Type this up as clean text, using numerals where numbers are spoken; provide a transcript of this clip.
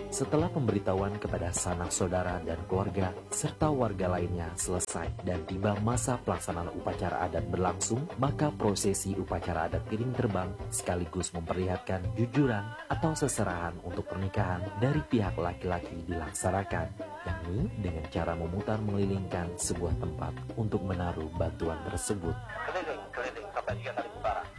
Setelah pemberitahuan kepada sanak saudara dan keluarga, serta warga lainnya selesai dan tiba masa pelaksanaan upacara adat berlangsung, maka prosesi upacara adat piring terbang sekaligus memperlihatkan jujuran atau seserahan untuk pernikahan dari pihak laki-laki dilaksanakan, yakni dengan cara memutar mengelilingkan sebuah tempat untuk menaruh bantuan tersebut. Keliling sampai 3 kali putaran.